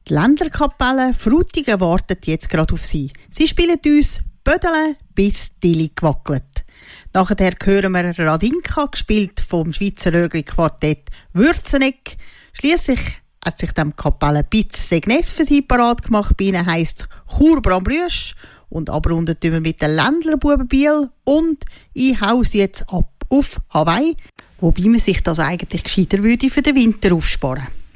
Die Ländlerkapelle Frutigen wartet jetzt gerade auf Sie. Sie spielen uns «Bödele bis Dili gewackelt». Nachher hören wir «Radinka», gespielt vom Schweizer Rögli-Quartett Würzeneck. Schliesslich hat sich dem Kapelle Bitz Segnes für Sie parat gemacht. Bei ihnen heisst es «Chur Brambrüsch». Und abrundet wir mit den Ländlerbuben Biel. Und ich hau's jetzt ab auf Hawaii. Wobei man sich das eigentlich gescheiter würde für den Winter aufsparen.